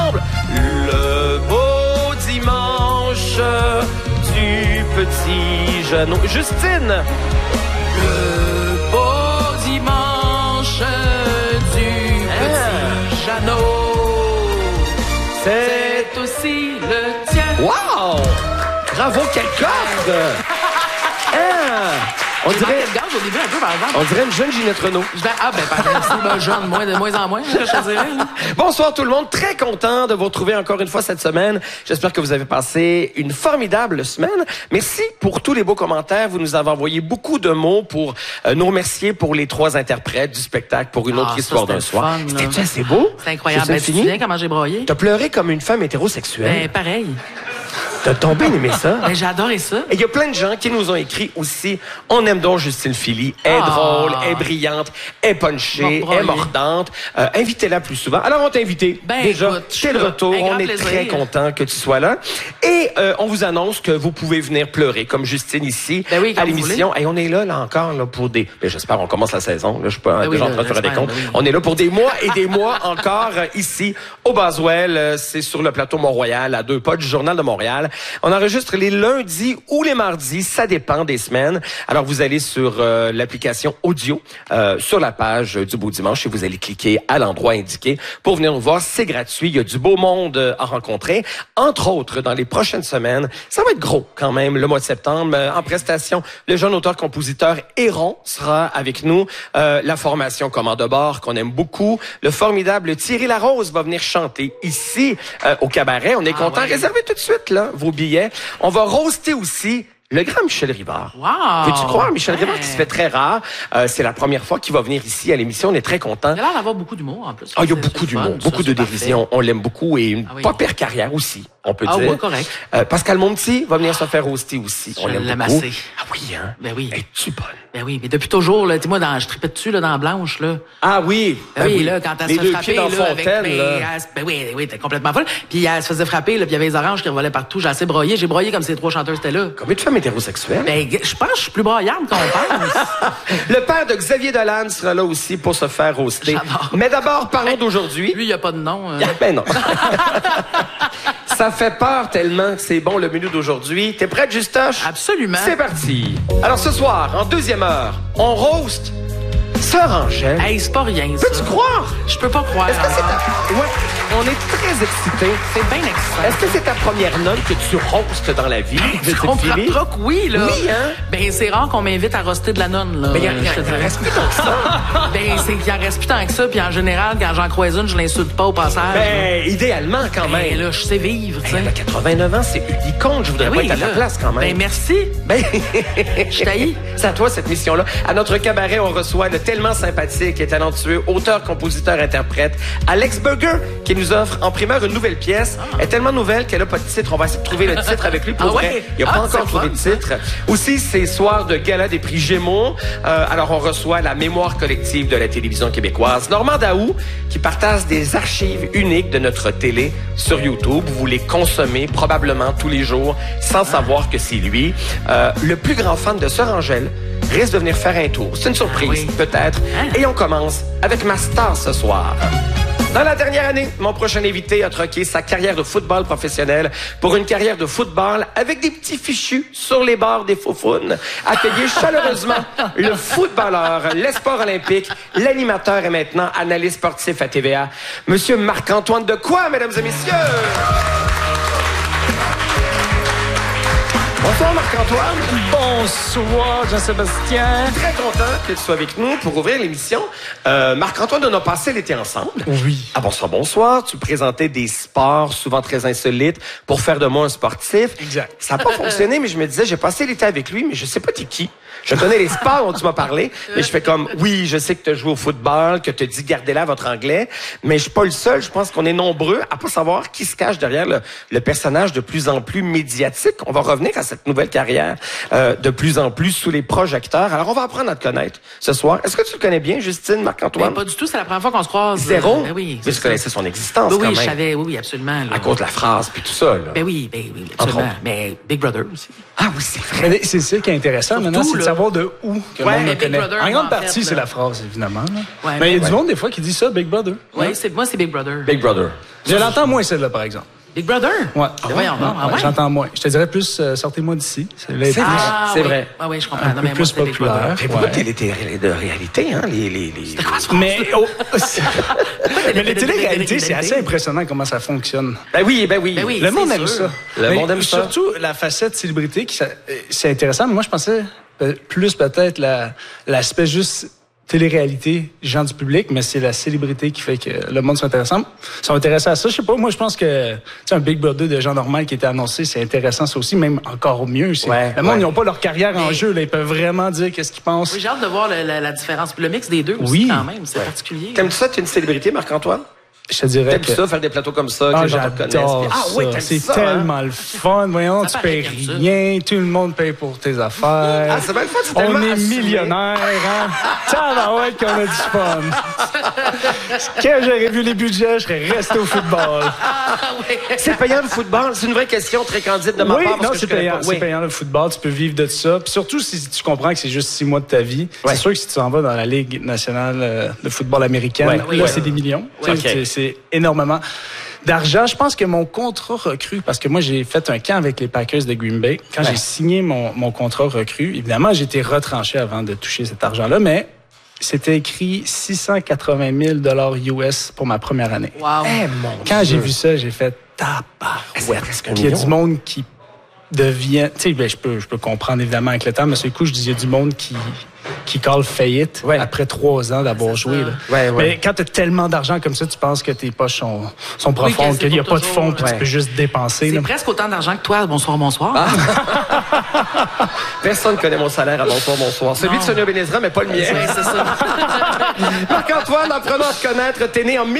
ensemble. Le beau dimanche du petit Jeannot. Justine. Le beau dimanche du petit Jeannot. C'est aussi le tien. Wow! Bravo, quelle corde! On dirait, au début, un peu, par exemple. on dirait une jeune Ginette Renault. Pardon, jeune, de moins en moins, je dirais. Bonsoir tout le monde, très content de vous retrouver encore une fois cette semaine. J'espère que vous avez passé une formidable semaine. Merci pour tous les beaux commentaires. Vous nous avez envoyé beaucoup de mots pour nous remercier pour les 3 interprètes du spectacle pour une autre histoire d'un soir. C'était assez beau. C'est incroyable. Ben, tu te souviens comment j'ai broyé? T'as pleuré comme une femme hétérosexuelle. Ben, pareil. T'as tombé aimé ça? Ben, j'ai adoré ça. Et il y a plein de gens qui nous ont écrit aussi. On aime donc Justine Philly. Elle est drôle, elle est brillante, elle est punchée, elle est mordante. Invitez-la plus souvent. Alors, on t'a invité. Ben, déjà, écoute, c'est le retour. On est très content que tu sois là. Et on vous annonce que vous pouvez venir pleurer, comme Justine ici, à l'émission. Et on est là encore là, pour des... Ben, j'espère qu'on commence la saison. Là, je suis pas déjà en train de faire des comptes. On est là pour des mois et des mois encore ici, au Boswell. C'est sur le plateau Mont-Royal, à 2 pas du Journal de Montréal. On enregistre les lundis ou les mardis, ça dépend des semaines. Alors, vous allez sur l'application audio, sur la page du Beau Dimanche, et vous allez cliquer à l'endroit indiqué pour venir nous voir. C'est gratuit. Il y a du beau monde à rencontrer. Entre autres, dans les prochaines semaines, ça va être gros quand même, le mois de septembre. En prestation, le jeune auteur-compositeur Héron sera avec nous. La formation Commande de bord, qu'on aime beaucoup. Le formidable Thierry Larose va venir chanter ici, au cabaret. On est content. Réservez tout de suite là vos billets. On va roaster aussi le grand Michel Rivard. Wow! Peux-tu croire, Michel Rivard, qui se fait très rare. C'est la première fois qu'il va venir ici à l'émission. On est très contents. Il a l'air d'avoir beaucoup d'humour, en plus. Il y a beaucoup d'humour, beaucoup de dérision. On l'aime beaucoup et une pas pire carrière aussi, on peut dire. Oui, correct. Pascal Monti va venir se faire roaster aussi. On l'aime beaucoup. Assez. Ah oui, hein? Ben oui. Es-tu bonne? Ben oui, mais depuis toujours, là, tu sais, moi, je tripais dessus, là, dans Blanche, là. Ah oui. Ben oui, là, quand elle se faisait frapper, dans là, Fontaine, ben oui, t'es complètement folle. Puis elle se faisait frapper, là, puis il y avait les oranges qui revolaient partout. J'ai assez broyé. J'ai broyé comme ces 3 chanteurs étaient là. Combien de femmes hétérosexuelles? Ben, je pense que je suis plus broyante qu'on pense. Le père de Xavier Dolan sera là aussi pour se faire roaster. J'adore. Mais d'abord, parlons d'aujourd'hui. Lui, il n'y a pas de nom. Ben non. Ça fait peur tellement que c'est bon le menu d'aujourd'hui. T'es prête, Justoche? Absolument. C'est parti. Alors ce soir, en 2e heure, on roast Sœur Angèle. Hey, c'est pas rien, ça. Peux-tu croire? Je peux pas croire. Est-ce que c'est ta... Ouais, on est très excités. C'est bien excitant. Est-ce que c'est ta première note que tu roastes dans la vie? Tu comprends que oui, là. Oui, hein? Ben, c'est rare qu'on m'invite à roaster de la nonne, là. Mais il reste plus tant que ça. Ben, c'est qu'il en reste plus tant que ça, puis en général, quand j'en croise une, je l'insulte pas au passage. Ben, idéalement, quand même. Ben, là, je sais vivre, tu sais. Elle a 89 ans, c'est unique. Je voudrais pas être à ta place, quand même. Ben, merci. Ben, je t'haïs. C'est à toi, cette mission-là. À notre cabaret, on reçoit le tellement sympathique et talentueux auteur, compositeur, interprète, Alex Burger, qui nous offre en primeur une nouvelle pièce. Elle est tellement nouvelle qu'elle n'a pas de titre. On va essayer de trouver le titre avec lui pour vrai. Il n'a pas encore trouvé de titre. Aussi, c'est soir de gala des prix Gémeaux. Alors, on reçoit la mémoire collective de la télévision québécoise, Normand Daou, qui partage des archives uniques de notre télé sur YouTube. Vous les consommez probablement tous les jours sans savoir que c'est lui. Le plus grand fan de Sœur Angèle risque de venir faire un tour. C'est une surprise, peut-être. Et on commence avec ma star ce soir. Dans la dernière année, mon prochain invité a troqué sa carrière de football professionnel pour une carrière de football avec des petits fichus sur les bords des faufounes. Accueillez chaleureusement le footballeur, l'espoir olympique, l'animateur et maintenant analyste sportif à TVA, Monsieur Marc-Antoine Dequoy, mesdames et messieurs. Bonsoir Marc-Antoine. Bonsoir Jean-Sébastien. Très content que tu sois avec nous pour ouvrir l'émission. Marc-Antoine, on a passé l'été ensemble. Oui. Ah bonsoir, bonsoir. Tu présentais des sports souvent très insolites pour faire de moi un sportif. Exact. Ça n'a pas fonctionné, mais je me disais, j'ai passé l'été avec lui, mais je sais pas t'es qui. Je connais les sports dont tu m'as parlé, mais je fais comme, oui, je sais que tu as joué au football, que tu as dit gardez là votre anglais, mais je suis pas le seul. Je pense qu'on est nombreux à pas savoir qui se cache derrière le personnage de plus en plus médiatique. On va revenir à cette nouvelle carrière de plus en plus sous les projecteurs. Alors, on va apprendre à te connaître ce soir. Est-ce que tu le connais bien, Justine, Marc-Antoine? Pas du tout, c'est la première fois qu'on se croise. Zéro? Oui. Mais tu connaissais son existence, Oui, quand même. je savais, oui, absolument. Là. À cause de la phrase, puis tout ça, là. Ben oui, absolument. Mais Big Brother aussi. Ah oui, c'est vrai. Mais c'est ça qui est intéressant Surtout, maintenant, c'est de là. savoir de où que le Ouais, monde mais le Big connaît. Brother, En grande en partie, fait, c'est là. la phrase, évidemment. Là. Ouais, mais il y a ouais. du monde, des fois, qui dit ça, Big Brother. Oui, moi, c'est Big Brother. Big Brother. Je l'entends moins, celle-là, par exemple. Big Brother? Ouais. Voyons donc. Ah ouais? J'entends moins. Je te dirais plus, sortez-moi d'ici. C'est vrai. C'est oui. vrai. Ah oui, je comprends. Un Non, peu mais moi, plus c'était Big populaire. Brother. Et beaucoup Ouais. de de réalité, hein, les... Mais, mais les téléréalités, c'est assez impressionnant comment ça fonctionne. Ben oui. Ben oui, Le monde c'est aime sûr. ça. Le Mais monde aime ça. Surtout la facette célébrité, c'est intéressant. Mais moi, je pensais plus peut-être l'aspect juste télé-réalité, gens du public, mais c'est la célébrité qui fait que le monde sont intéressés à ça. Je sais pas, moi, je pense que un Big Brother de gens normaux qui était annoncé, c'est intéressant ça aussi, même encore mieux. Le monde, ils n'ont pas leur carrière en jeu. Là, ils peuvent vraiment dire qu'est-ce qu'ils pensent. Oui, j'ai hâte de voir la différence. Puis le mix des deux aussi, Oui. quand même. C'est particulier. T'aimes-tu ça, t'es une célébrité, Marc-Antoine? Je te dirais T'aimes que... ça, faire des plateaux comme ça, que les gens te connaissent? j'adore puis- Ah ça. oui, t'aimes C'est ça, tellement le fun. Voyons, Ça tu paraît payes comme ça. rien. Tout le monde paye pour tes affaires. Ah, c'est bien le fun, c'est On tellement est assumé. millionnaires, hein? Tabarouette qu'on a du fun. Quand j'aurais vu les budgets, je serais resté au football. C'est payant le football? C'est une vraie question très candide de ma Oui, part. parce non, que c'est je connais payant. pas. C'est payant le football. Tu peux vivre de ça. Puis surtout si tu comprends que c'est juste 6 mois de ta vie. Ouais. C'est sûr que si tu t'en vas dans la Ligue nationale de football américaine, Ouais. là, Ouais. c'est des millions. Ouais. Tu sais, Ok. c'est énormément d'argent. Je pense que mon contrat recru, parce que moi, j'ai fait un camp avec les Packers de Green Bay. Quand j'ai signé mon contrat recru, évidemment, j'ai été retranché avant de toucher cet argent-là, mais c'était écrit 680 000 US pour ma première année. Wow. Quand j'ai vu ça, j'ai fait tabarouette. Puis il y a du monde qui devient... Tu sais, ben, je peux comprendre évidemment avec le temps, mais sur le coup, je dis, il y a du monde qui call faillite après 3 ans d'avoir joué. Là. Ouais. Mais quand tu as tellement d'argent comme ça, tu penses que tes poches sont profondes, que c'est qu'il n'y a pour pas de fonds, toujours, puis tu peux juste dépenser. C'est là. presque autant d'argent que toi. Bonsoir. Personne ne connaît mon salaire à bonsoir. Celui de Sonia Benezra, mais pas le mien. Oui, c'est ça. Marc-Antoine, apprenons à te connaître. T'es né en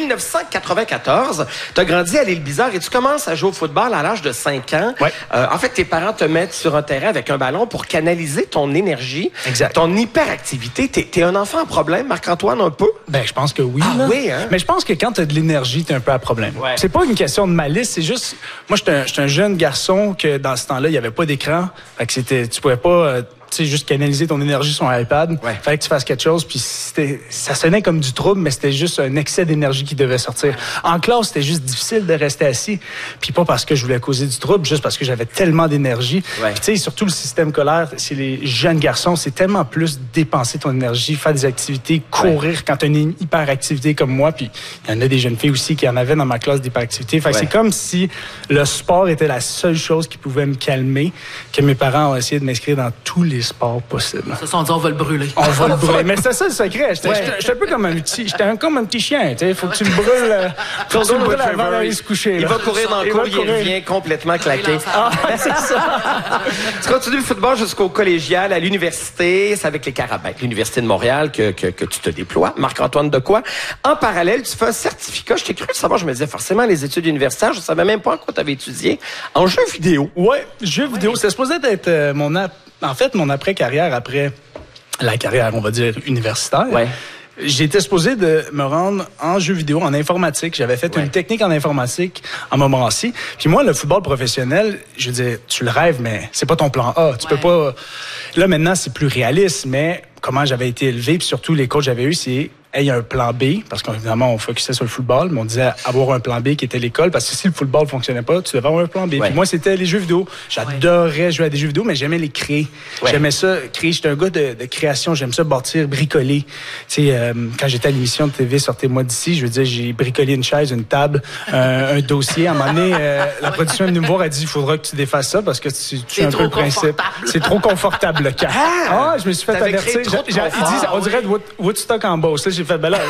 1994. T'as grandi à l'Île Bizarre et tu commences à jouer au football à l'âge de 5 ans. Ouais. En fait, tes parents te mettent sur un terrain avec un ballon pour canaliser ton énergie, Exact. ton hyperactivité. T'es un enfant à problème, Marc-Antoine, un peu? Ben, je pense que oui. Ah là. oui, hein? Mais je pense que quand tu as de l'énergie, tu es un peu à problème. Ouais. C'est pas une question de malice, c'est juste... Moi, j'étais un jeune garçon que dans ce temps-là, il n'y avait pas d'écran. Fait que tu pouvais pas... tu sais, juste canaliser ton énergie sur un iPad. Ouais. Fallait que tu fasses quelque chose, puis ça sonnait comme du trouble, mais c'était juste un excès d'énergie qui devait sortir. En classe, c'était juste difficile de rester assis, puis pas parce que je voulais causer du trouble, juste parce que j'avais tellement d'énergie. Ouais. Puis tu sais, surtout le système scolaire, c'est les jeunes garçons, c'est tellement plus dépenser ton énergie, faire des activités, courir quand tu as une hyperactivité comme moi, puis il y en a des jeunes filles aussi qui en avaient dans ma classe d'hyperactivité. Fait que c'est comme si le sport était la seule chose qui pouvait me calmer, que mes parents ont essayé de m'inscrire dans tous les sports possibles. Ça, on dit, on va le brûler. On va le brûler. Mais c'était ça le secret. J'étais un peu comme un petit chien. Il faut que tu le brûles. Faut que tu le brûles avant d'aller se coucher. Il là. va courir dans le cours, il revient complètement claqué. C'est ça. Tu continues le football jusqu'au collégial, à l'université. C'est avec les Carabins, l'Université de Montréal, que tu te déploies. Marc-Antoine Dequoy. En parallèle, tu fais un certificat. Je t'ai cru le savoir. Je me disais forcément les études universitaires. Je savais même pas en quoi tu avais étudié. En jeux vidéo. Ouais, jeux vidéo. C'est supposé être mon après-carrière, après la carrière, on va dire, universitaire. Ouais. J'étais supposé de me rendre en jeux vidéo, en informatique. J'avais fait une technique en informatique en Montmorency. Puis moi, le football professionnel, je veux dire, tu le rêves, mais c'est pas ton plan A. Tu peux pas... Là, maintenant, c'est plus réaliste, mais comment j'avais été élevé, puis surtout les coachs que j'avais eu, c'est... il y a un plan B, parce qu'évidemment, on focusait sur le football, mais on disait avoir un plan B qui était l'école, parce que si le football fonctionnait pas, tu devais avoir un plan B. Puis moi, c'était les jeux vidéo. J'adorais jouer à des jeux vidéo, mais j'aimais les créer. J'aimais ça, créer. J'étais un gars de création, j'aime ça bâtir, bricoler. Tu sais, quand j'étais à l'émission de TV Sortez-moi d'ici, je veux dire, j'ai bricolé une chaise, une table, un dossier. À un moment donné, la production est venue me voir, elle dit, il faudra que tu défasses ça, parce que tu as un peu le principe. C'est trop confortable, le cas. Je me suis fait avertir. Ils disent, on dirait de Woodstock en Beauce. J'ai fait, ben là,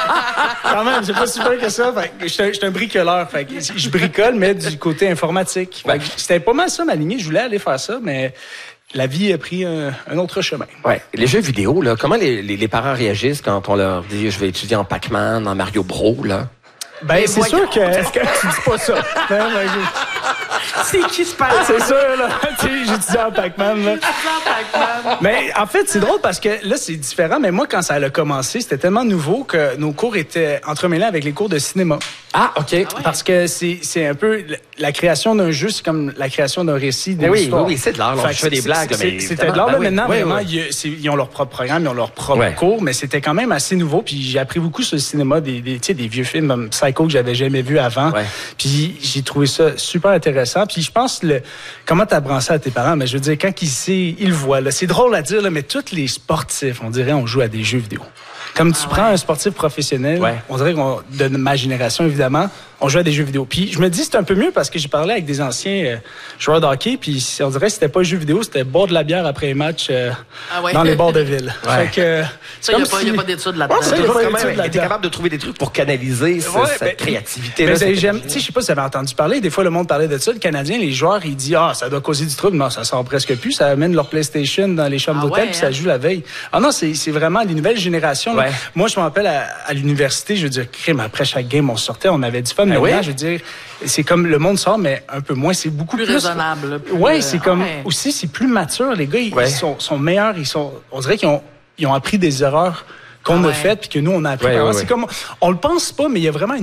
quand même, c'est pas super que ça. J'étais un bricoleur. Fait que je bricole, mais du côté informatique. C'était pas mal ça, ma lignée. Je voulais aller faire ça, mais la vie a pris un autre chemin. Ouais. Les jeux vidéo, là, comment les parents réagissent quand on leur dit je vais étudier en Pac-Man, en Mario Bros, là? Ben, c'est sûr que... Est-ce que tu dis pas ça? C'est qui ce parent? C'est sûr, là. Tu sais, j'étudiais en Pac-Man, là. Mais en fait, c'est drôle parce que là, c'est différent. Mais moi, quand ça a commencé, c'était tellement nouveau que nos cours étaient entremêlés avec les cours de cinéma. Ah, OK. ouais. Parce que c'est un peu... La création d'un jeu, c'est comme la création d'un récit, d'une Oui, histoire. oui, c'est de l'art. Fait Je que fais des blagues. C'était de l'art. Là, maintenant, oui, vraiment, oui. ils ont leur propre programme, ils ont leur propre Ouais. cours, mais c'était quand même assez nouveau. Puis j'ai appris beaucoup sur le cinéma, tu sais, des vieux films comme Psycho que j'avais jamais vu avant. Ouais. Puis j'ai trouvé ça super intéressant. Puis je pense, comment t'apprends ça à tes parents? Mais je veux dire, quand ils le voient, là, c'est drôle à dire, là, mais tous les sportifs, on dirait, on joue à des jeux vidéo. Comme tu prends un sportif professionnel, Ouais. on dirait de ma génération, évidemment, on joue à des jeux vidéo. Puis je me dis, c'est un peu mieux parce que j'ai parlé avec des anciens joueurs de hockey, puis on dirait que c'était pas jeux vidéo, c'était boire de la bière après un match dans les bords de ville. Ouais. Fait que, Ça, il n'y a pas d'études là-dedans. Ouais, ça, Tu y a pas as d'études été là-dedans. capable de trouver des trucs pour canaliser cette créativité-là. Mais cette j'aime, tu sais, je sais pas si vous avez entendu parler, des fois le monde parlait de ça, le Canadien, les joueurs, ils disent, ça doit causer du trouble. Non, ça sort presque plus, ça amène leur PlayStation dans les chambres d'hôtel, ouais, puis ça joue la veille. Ah non, c'est vraiment les nouvelles générations. Là. Ouais. Moi, je me rappelle à l'université, je veux dire, crime, après chaque game, on sortait, on avait du fun. Mais oui? là, je veux dire, c'est comme le monde sort, mais un peu moins, c'est beaucoup plus... raisonnable. Là, Ouais, c'est comme, ouais. aussi, c'est plus mature, les gars, Ouais. ils sont meilleurs, on dirait qu'ils ont appris des erreurs qu'on a faites, puis que nous, on a appris. Ouais, par ouais, avant. C'est comme, on le pense pas, mais il y a vraiment une